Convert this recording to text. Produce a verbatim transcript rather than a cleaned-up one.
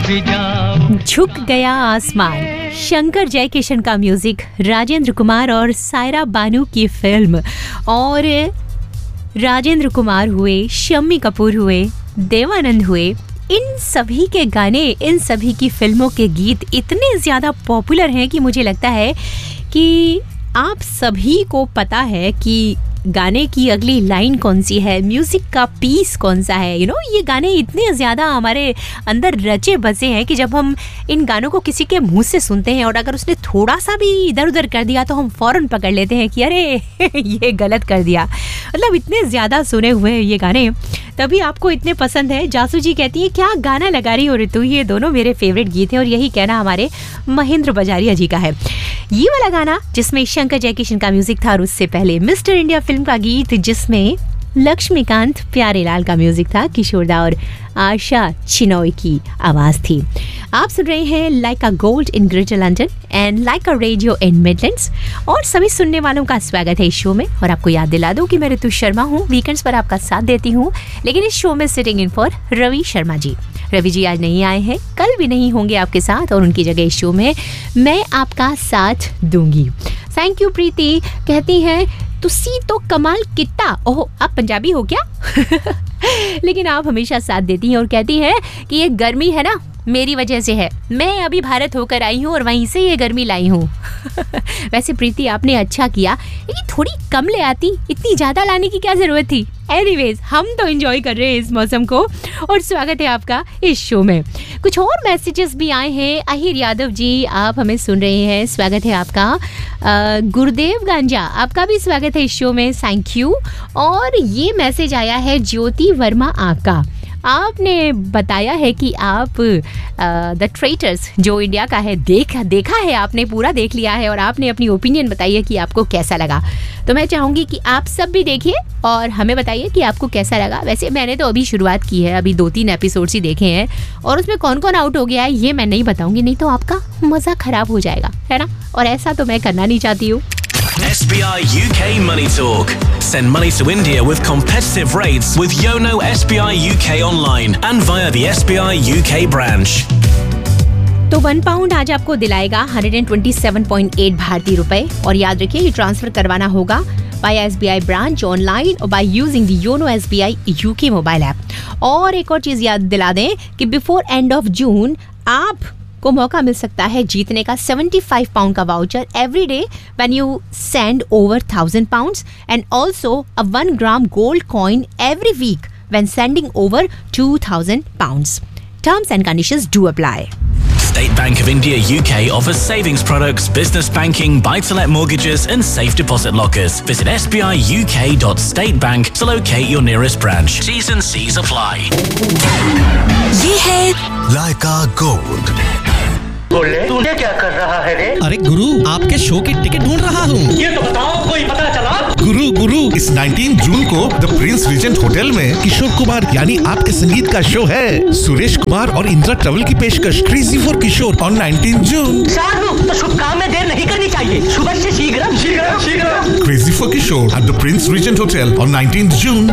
जाओ। झुक गया आसमान, शंकर जयकिशन का म्यूजिक, राजेंद्र कुमार और सायरा बानू की फिल्म। और राजेंद्र कुमार हुए, शम्मी कपूर हुए, देवानंद हुए, इन सभी के गाने, इन सभी की फिल्मों के गीत इतने ज़्यादा पॉपुलर हैं कि मुझे लगता है कि आप सभी को पता है कि गाने की अगली लाइन कौन सी है, म्यूज़िक का पीस कौन सा है। यू नो ये गाने इतने ज़्यादा हमारे अंदर रचे बसे हैं कि जब हम इन गानों को किसी के मुंह से सुनते हैं और अगर उसने थोड़ा सा भी इधर उधर कर दिया तो हम फ़ौरन पकड़ लेते हैं कि अरे ये गलत कर दिया। मतलब इतने ज़्यादा सुने हुए हैं ये गाने, तभी आपको इतने पसंद है। जासू जी कहती है क्या गाना लगा रही हो ऋतु, ये दोनों मेरे फेवरेट गीत हैं। और यही कहना हमारे महेंद्र बजारिया जी का है। ये वाला गाना जिसमें शंकर जयकिशन का म्यूजिक था और उससे पहले मिस्टर इंडिया फिल्म का गीत जिसमें लक्ष्मीकांत प्यारेलाल का म्यूजिक था, किशोरदा और आशा चिनॉय की आवाज थी। आप सुन रहे हैं like a gold in greater London and like a radio in Midlands. और सभी सुनने वालों का स्वागत है इस शो में। और आपको याद दिला दूं कि मैं ऋतु शर्मा हूँ, वीकेंड्स पर आपका साथ देती हूँ, लेकिन इस शो में sitting in for Ravi Sharma ji. Ravi ji आज नहीं आए हैं, कल भी नहीं होंगे आपके साथ, और उनकी जगह इस शो में मैं आपका साथ दूंगी। थैंक यू प्रीति कहती हैं तुसी तो कमाल किता। ओह आप पंजाबी हो क्या? लेकिन आप हमेशा साथ देती हैं और कहती हैं कि ये गर्मी है ना मेरी वजह से है, मैं अभी भारत होकर आई हूँ और वहीं से ये गर्मी लाई हूँ। वैसे प्रीति आपने अच्छा किया, लेकिन थोड़ी कम ले आती, इतनी ज़्यादा लाने की क्या ज़रूरत थी। एनीवेज हम तो एंजॉय कर रहे हैं इस मौसम को और स्वागत है आपका इस शो में। कुछ और मैसेजेस भी आए हैं। अहिर यादव जी आप हमें सुन रहे हैं, स्वागत है आपका। आ, गुरुदेव गांजा आपका भी स्वागत है इस शो में, थैंक यू। और ये मैसेज आया है ज्योति वर्मा आपका, आपने बताया है कि आप द ट्रेटर्स जो इंडिया का है देख देखा है, आपने पूरा देख लिया है और आपने अपनी ओपिनियन बताई है कि आपको कैसा लगा। तो मैं चाहूँगी कि आप सब भी देखिए और हमें बताइए कि आपको कैसा लगा। वैसे मैंने तो अभी शुरुआत की है, अभी दो तीन एपिसोड्स ही देखे हैं और उसमें कौन कौन आउट हो गया है ये मैं नहीं बताऊँगी, नहीं तो आपका मज़ा ख़राब हो जाएगा, है ना। और ऐसा तो मैं करना नहीं चाहती हूँ। S B I U K Money Talk. Send money to India with competitive rates with Yono S B I U K online and via the S B I U K branch. तो one pound आज आपको दिलाएगा एक सौ सत्ताईस point आठ भारतीय रुपए। और याद रखिए ये ट्रांसफर करवाना होगा by S B I branch online और by using the YONO S B I UK mobile app. और एक और चीज याद दिला दें कि बिफोर एंड ऑफ जून आप को मौका मिल सकता है जीतने का पचहत्तर पाउंड का voucher every day when you send over thousand pounds and also a one gram gold coin every week when sending over two thousand pounds. Terms and conditions do apply. State Bank of India U K offers savings products, business banking, buy-to-let mortgages and safe deposit lockers. Visit s b i u k dot state bank to locate your nearest branch. T's and C's apply. ये है लाइका gold. बोले तूने क्या कर रहा है रे? अरे गुरु आपके शो की टिकट ढूंढ रहा हूँ। ये तो बताओ कोई पता चला? गुरु गुरु इस उन्नीस जून को द प्रिंस रीजेंट होटल में किशोर कुमार यानी आपके संगीत का शो है। सुरेश कुमार और इंदिरा ट्रेवल की पेशकश क्रेजी फॉर किशोर ऑन उन्नीस जून। साधु तो शुभ काम में देर नहीं करनी चाहिए, सुबह से शीघ्र शीघ्र शीघ्र। Crazy for Kishore at the Prince reagent hotel on उन्नीस जून